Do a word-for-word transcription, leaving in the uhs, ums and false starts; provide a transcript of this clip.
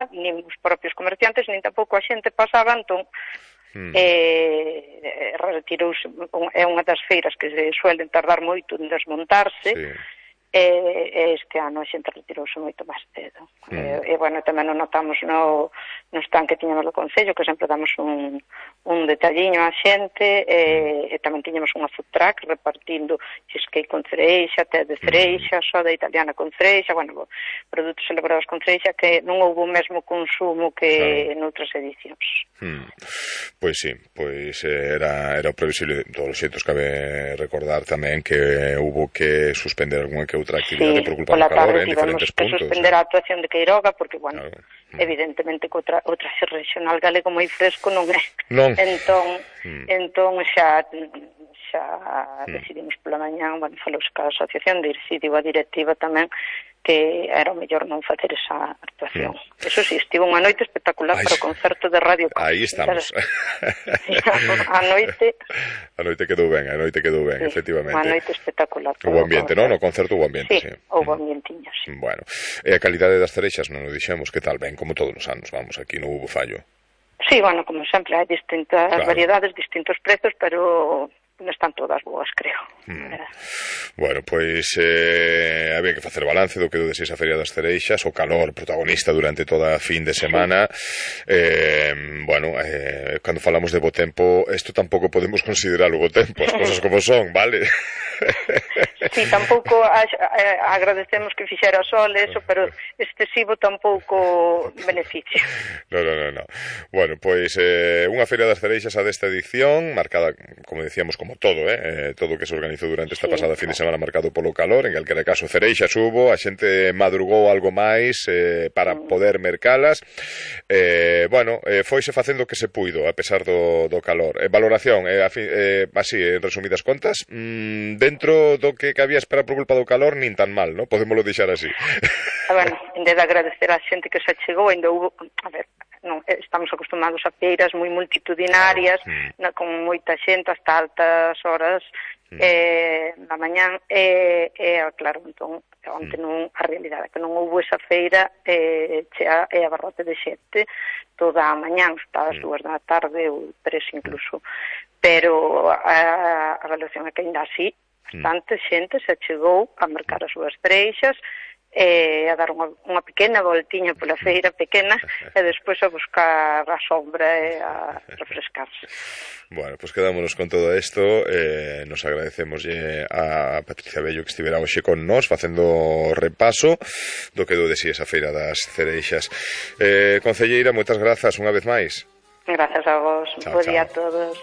nin os propios comerciantes, nin tampouco a xente pasaba, entón mm. eh, retirouse, é unha das feiras que se suelen tardar moito en desmontarse, sí. E este ano a xente retirouse moito máis cedo. Mm. E, e, bueno, tamén o notamos no, no stand que tiñamos do Concello, que sempre damos un, un detalliño á xente, e, mm. e tamén tiñamos unha food truck repartindo cheesecake con cereixa, té de cereixa, mm. soda italiana con cereixa, bueno, produtos elaborados con cereixa, que non houve o mesmo consumo que claro. noutras edicións. Mm. Pois sí, pois era, era o previsible. De todos os xeitos cabe recordar tamén que hubo que suspender algunha que outra actividade sí, por culpa do calor en diferentes puntos. Que suspender a actuación de Queiroga porque, bueno, claro. evidentemente que outra, outra regional galego moi fresco non é. Non. Entón, mm. entón xa xa mm. decidimos pola mañá, bueno, falouse ca asociación, decidiu a directiva tamén que era o mellor non facer esa actuación. Mm. Eso sí, estivo unha noite espectacular Ay. para o concerto de Radio Costa. Aí estamos. A noite... A noite quedou ben, a noite quedou ben, sí, efectivamente. A noite espectacular. O ambiente, non? No concerto o ambiente, sí. Sí, houve ambientiño, sí. Bueno, e a calidade das cereixas non o dixemos, que tal? Ben, como todos os anos, vamos, aquí non houve fallo. Sí, bueno, como sempre, hai distintas claro. variedades, distintos prezos, pero... non están todas boas, creo. Mm. Bueno, pois eh, había que facer balance do que do deseis a Feria das Cereixas, o calor protagonista durante toda a fin de semana. Sí. Eh, bueno, eh, cando falamos de bo tempo, isto tampouco podemos considerar o bo tempo, as cosas como son, vale? Sí, tampouco a, a, agradecemos que fixera sol eso, pero excesivo tampouco beneficio. No, no, no, no. Bueno, pois eh, unha Feria das Cereixas a desta edición, marcada, como decíamos, como todo, eh, todo o que se organizou durante esta sí, pasada fin de semana marcado polo calor, en calquera caso cereixas hubo, a xente madrugou algo máis eh, para mm. poder mercalas, eh, bueno, eh, foise facendo o que se puido a pesar do, do calor. Eh, valoración, eh, fi, eh, así, en resumidas contas, mmm, dentro do que cabía esperar por culpa do calor, nin tan mal, ¿no? Podémoslo deixar así. Bueno, en vez de agradecer a xente que se chegou, ainda hubo, a ver, non, estamos acostumados a feiras moi multitudinarias, mm. na, con moita xente hasta altas horas mm. eh, na mañán, e, eh, eh, claro, entón, onte mm. non, a realidade que non houve esa feira, eh, chea, e abarrote de xente toda a mañán, hasta as mm. dúas da tarde ou tres incluso, pero a, a evaluación é que ainda así, bastante mm. xente se chegou a mercar as súas cereixas, e a dar unha, unha pequena voltiña pola feira pequena e despois a buscar a sombra e a refrescarse. Bueno, pois pues quedámonos con todo isto, eh, nos agradecemos a Patricia Bello que estivera hoxe con nós facendo repaso do que do de si esa feira das cereixas. Eh, Concelleira, moitas grazas unha vez máis. Grazas a vos, bo día a todos.